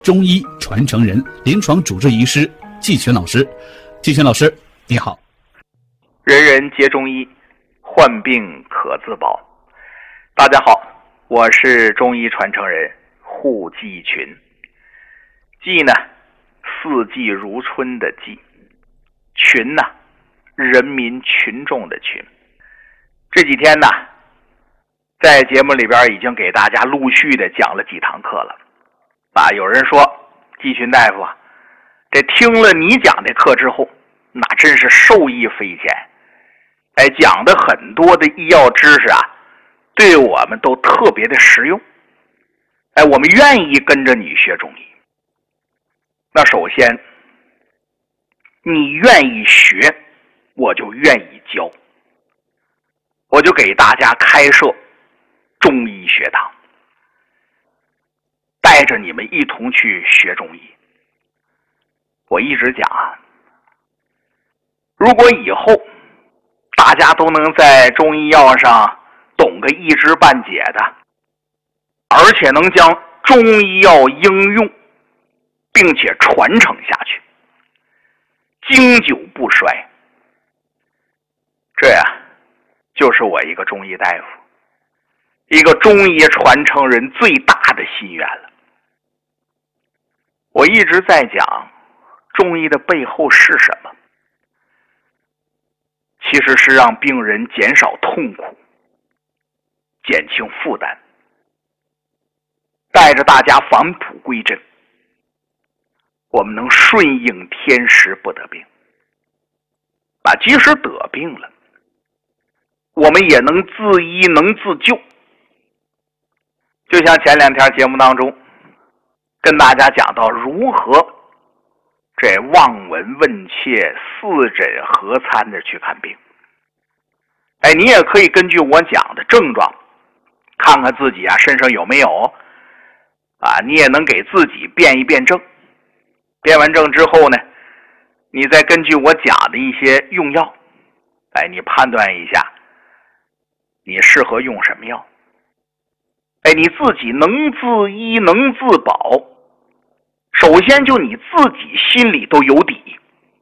中医传承人、临床主治医师季群老师。季群老师，你好。 人人皆中医，患病可自保。大家好，我是中医传承人户季群。季呢，四季如春的季；群呢，人民群众的群。这几天呢，在节目里边已经给大家陆续的讲了几堂课了。有人说季群大夫啊，这听了你讲的课之后，那真是受益匪浅。讲的很多的医药知识啊，对我们都特别的实用。我们愿意跟着你学中医。那首先，你愿意学，我就愿意教，我就给大家开设中医学堂，带着你们一同去学中医。我一直讲啊，如果以后大家都能在中医药上懂个一知半解的，而且能将中医药应用并且传承下去，经久不衰，这呀就是我一个中医大夫，一个中医传承人最大的心愿了。我一直在讲中医的背后是什么，其实是让病人减少痛苦，减轻负担，带着大家返璞归真，我们能顺应天时不得病。即使得病了，我们也能自医能自救。就像前两天节目当中跟大家讲到如何这望闻问切、四诊合参的去看病。你也可以根据我讲的症状，看看自己身上有没有你也能给自己辨一辨证。辨完证之后呢，你再根据我讲的一些用药，你判断一下你适合用什么药。你自己能自医能自保，首先就你自己心里都有底，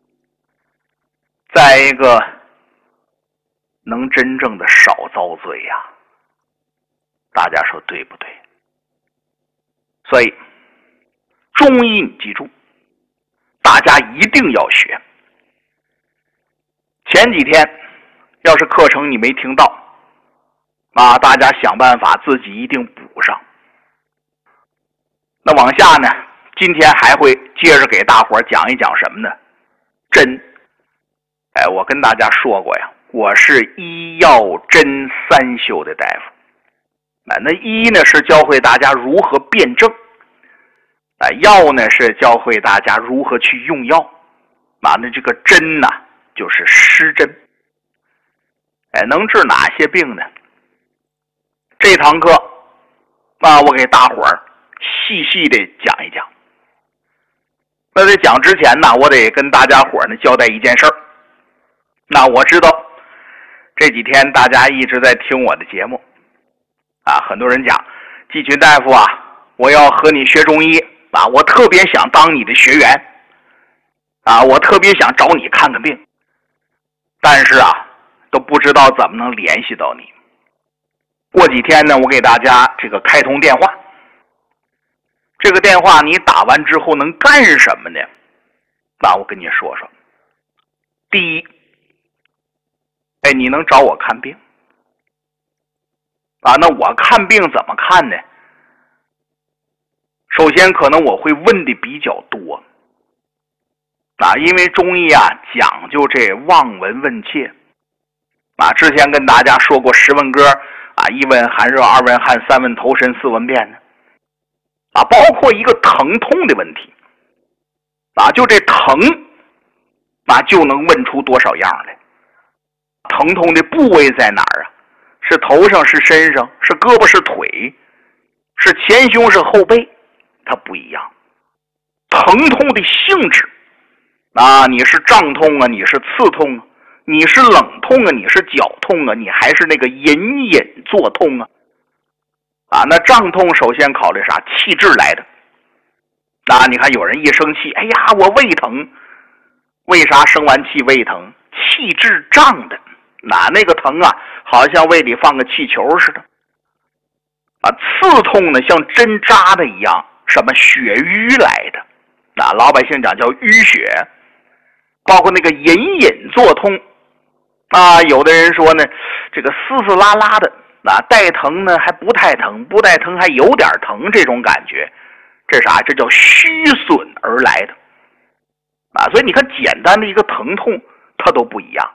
再一个能真正的少遭罪呀。大家说对不对？所以中医你记住，大家一定要学。前几天要是课程你没听到大家想办法自己一定补上。那往下呢，今天还会接着给大伙讲一讲什么呢？针。我跟大家说过呀，我是医药针三修的大夫。那医呢是教会大家如何辨证，药呢是教会大家如何去用药。那这个针呢，就是施针。能治哪些病呢？这堂课我给大伙儿细细的讲一讲。那在讲之前呢，我得跟大家伙儿呢交代一件事儿。那我知道这几天大家一直在听我的节目很多人讲季群大夫我要和你学中医我特别想当你的学员我特别想找你看看病，但是都不知道怎么能联系到你。过几天呢，我给大家这个开通电话。这个电话你打完之后能干什么呢？我跟你说说。第一，你能找我看病那我看病怎么看呢？首先可能我会问的比较多因为中医讲究这望闻问切之前跟大家说过10问歌一问寒热，2问汗，3问头神，4问便呢包括一个疼痛的问题就这疼就能问出多少样来。疼痛的部位在哪儿是头上是身上是胳膊是腿是前胸是后背，它不一样。疼痛的性质你是胀痛你是刺痛你是冷痛你是绞痛你还是那个隐隐作痛那胀痛首先考虑啥？气滞来的你看有人一生气，哎呀，我胃疼，为啥生完气胃疼？气滞胀的，那个疼啊，好像胃里放个气球似的。刺痛呢，像针扎的一样，什么血瘀来的，老百姓讲叫淤血，包括那个隐隐作痛，有的人说呢，这个丝丝拉拉的，带疼呢还不太疼，不带疼还有点疼，这种感觉，这啥？这叫虚损而来的，所以你看，简单的一个疼痛，它都不一样，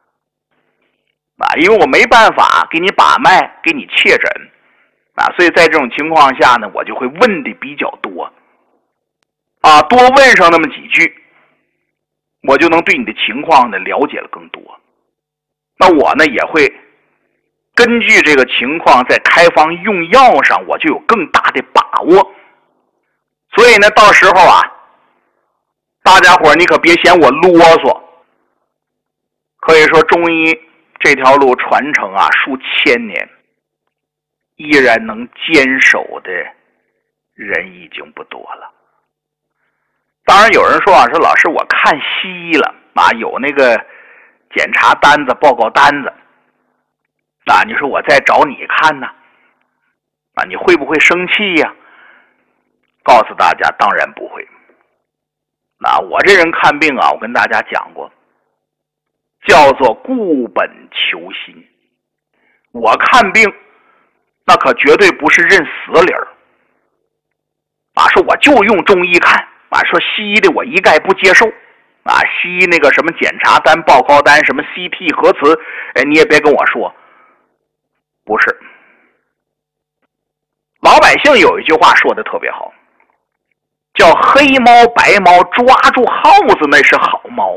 因为我没办法给你把脉，给你切诊。所以在这种情况下呢，我就会问的比较多，多问上那么几句，我就能对你的情况呢了解了更多。那我呢也会根据这个情况，在开方用药上，我就有更大的把握。所以呢，到时候大家伙你可别嫌我啰嗦。可以说，中医这条路传承数千年。依然能坚守的人已经不多了。当然有人说说老师我看西医了有那个检查单子报告单子你说我再找你看呢你会不会生气呀？告诉大家当然不会。我这人看病我跟大家讲过，叫做固本求新。我看病那可绝对不是认死理儿说我就用中医看说西医的我一概不接受西医那个什么检查单报告单什么 CT 核磁你也别跟我说不是。老百姓有一句话说的特别好，叫黑猫白猫抓住耗子那是好猫。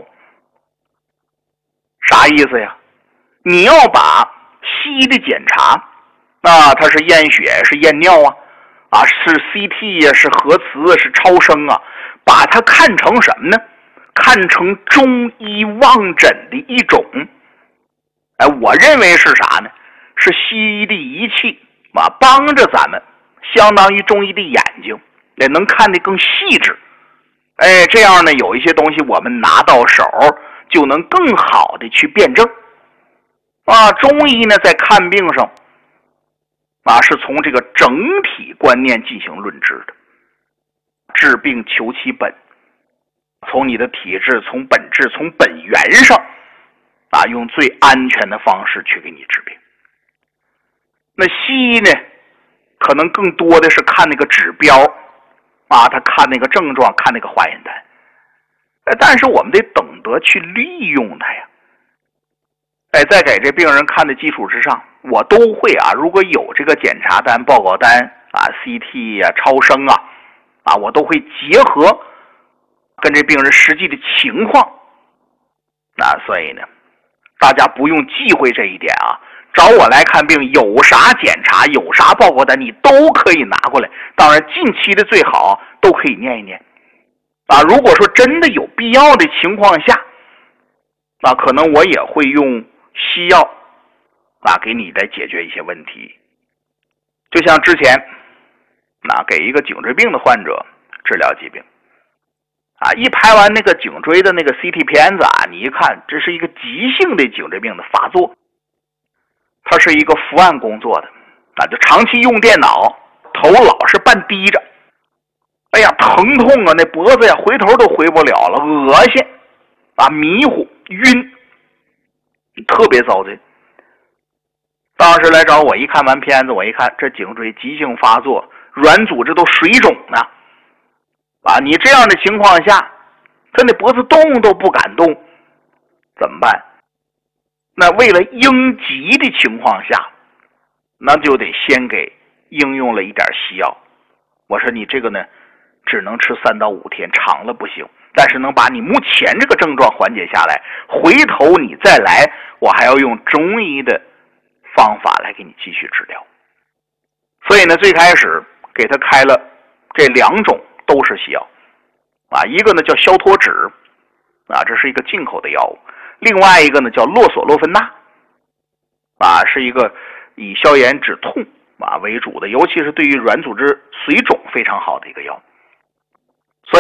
啥意思呀？你要把西医的检查它是验血是验尿是 CT 是核磁是超声把它看成什么呢？看成中医望诊的一种。我认为是啥呢？是西医的仪器帮着咱们，相当于中医的眼睛，也能看得更细致。这样呢，有一些东西我们拿到手就能更好的去辩证。中医呢在看病上是从这个整体观念进行论治的，治病求其本，从你的体质，从本质，从本源上用最安全的方式去给你治病。那西医呢，可能更多的是看那个指标他看那个症状，看那个化验单。但是我们得懂得去利用它呀。在给这病人看的基础之上，我都会如果有这个检查单报告单CT 超声我都会结合跟这病人实际的情况。所以呢，大家不用忌讳这一点找我来看病，有啥检查有啥报告单你都可以拿过来，当然近期的最好都可以念一念如果说真的有必要的情况下可能我也会用西药给你来解决一些问题。就像之前给一个颈椎病的患者治疗疾病一拍完那个颈椎的那个 CT 片子你一看这是一个急性的颈椎病的发作。他是一个伏案工作的就长期用电脑，头老是半低着，哎呀疼痛那脖子回头都回不了了，恶心迷糊晕，特别遭罪。当时来找我，一看完片子，我一看这颈椎急性发作，软组织都水肿呢你这样的情况下，他那脖子动都不敢动，怎么办？那为了应急的情况下，那就得先给应用了一点西药。我说你这个呢，只能吃3到5天，长了不行，但是能把你目前这个症状缓解下来，回头你再来，我还要用中医的方法来给你继续治疗。所以呢，最开始给他开了这2种都是西药一个呢叫消脱酯这是一个进口的药物，另外一个呢叫洛索洛芬钠是一个以消炎止痛为主的，尤其是对于软组织水肿非常好的一个药。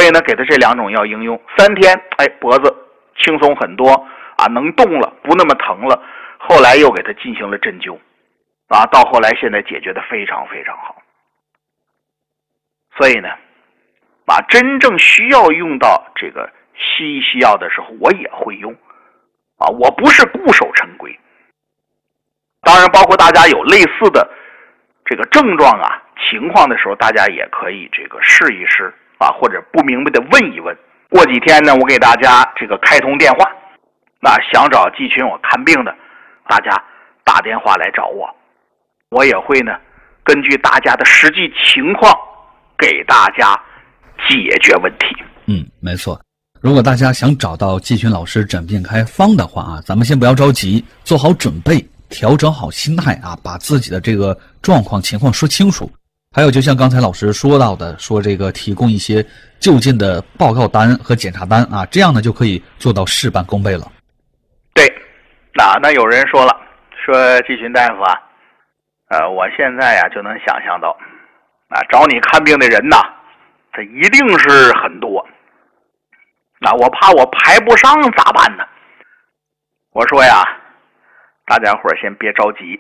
以呢，给他这2种药应用3天，脖子轻松很多啊，能动了，不那么疼了。后来又给他进行了针灸啊，到后来现在解决的非常非常好。所以呢，真正需要用到这个西医西药的时候，我也会用啊，我不是固守成规。当然，包括大家有类似的这个症状啊、情况的时候，大家也可以这个试一试啊，或者不明白的问一问。过几天呢，我给大家这个开通电话，想找季群我看病的，大家打电话来找我，我也会呢根据大家的实际情况给大家解决问题。 没错。如果大家想找到季群老师诊病开方的话啊，咱们先不要着急，做好准备，调整好心态啊，把自己的这个状况情况说清楚。还有就像刚才老师说到的，说这个提供一些就近的报告单和检查单啊，这样呢就可以做到事半功倍了。 对，那有人说了，说季群大夫啊，我现在呀就能想象到找你看病的人呐，他一定是很多，我怕我排不上咋办呢？我说呀，大家伙先别着急，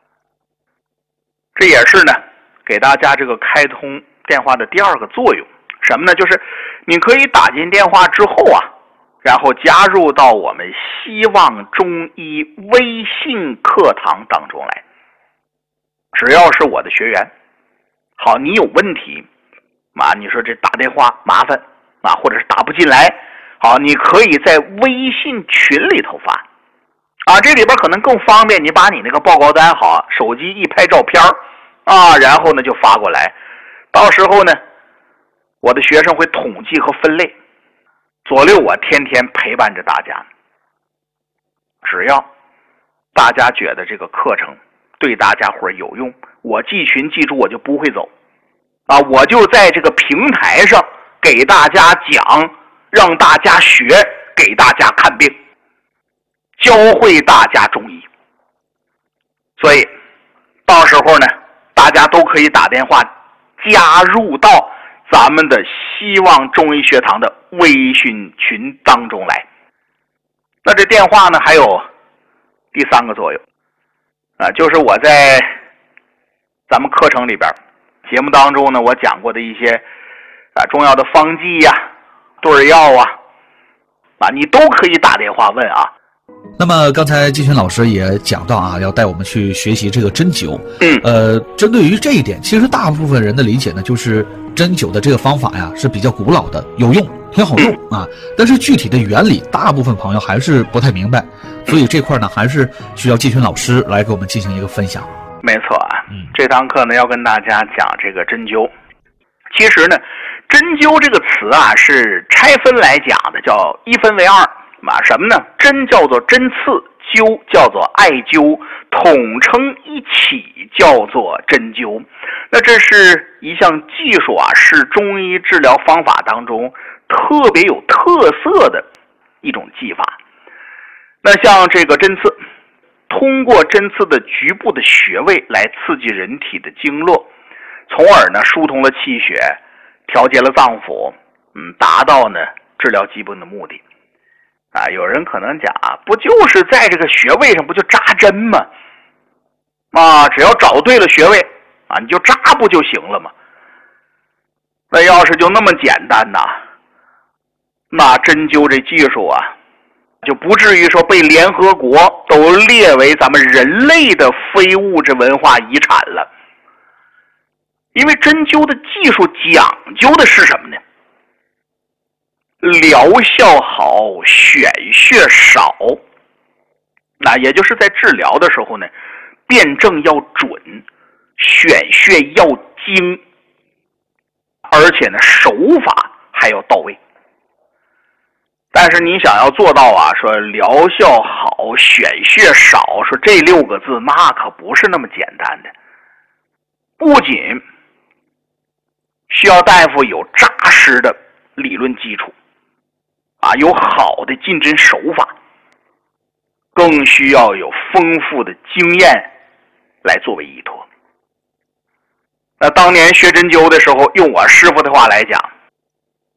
这也是呢给大家这个开通电话的第2个作用。什么呢？就是你可以打进电话之后啊，然后加入到我们希望中医微信课堂当中来。只要是我的学员，好，你有问题你说这打电话麻烦或者是打不进来，好，你可以在微信群里头发这里边可能更方便，你把你那个报告单好，手机一拍照片然后呢就发过来。到时候呢，我的学生会统计和分类，左右我天天陪伴着大家。只要大家觉得这个课程对大家伙有用，我季群记住我就不会走我就在这个平台上给大家讲，让大家学，给大家看病，教会大家中医。所以到时候呢，大家都可以打电话加入到咱们的希望中医学堂的微信群当中来。那这电话呢还有第3个作用就是我在咱们课程里边节目当中呢，我讲过的一些中药的方剂对药你都可以打电话问那么刚才季群老师也讲到要带我们去学习这个针灸。针对于这一点，其实大部分人的理解呢，就是针灸的这个方法是比较古老的，有用，挺好用但是具体的原理，大部分朋友还是不太明白，所以这块呢，还是需要季群老师来给我们进行一个分享。 没错这堂课呢要跟大家讲这个针灸。其实呢，针灸这个词是拆分来讲的，叫一分为2。什么呢？针叫做针刺，灸叫做艾灸，统称一起叫做针灸。那这是一项技术是中医治疗方法当中特别有特色的一种技法。那像这个针刺，通过针刺的局部的穴位来刺激人体的经络，从而呢疏通了气血，调节了脏腑，达到呢治疗疾病的目的。有人可能讲不就是在这个穴位上不就扎针吗？只要找对了穴位你就扎不就行了吗？那要是就那么简单那针灸这技术就不至于说被联合国都列为咱们人类的非物质文化遗产了。因为针灸的技术讲究的是什么呢？疗效好，选穴少。也就是在治疗的时候呢，辩证要准，选穴要精，而且呢手法还要到位。但是你想要做到说疗效好，选穴少，说这6个字，那可不是那么简单的。不仅需要大夫有扎实的理论基础有好的进针手法，更需要有丰富的经验来作为依托。那当年学针灸的时候，用我师傅的话来讲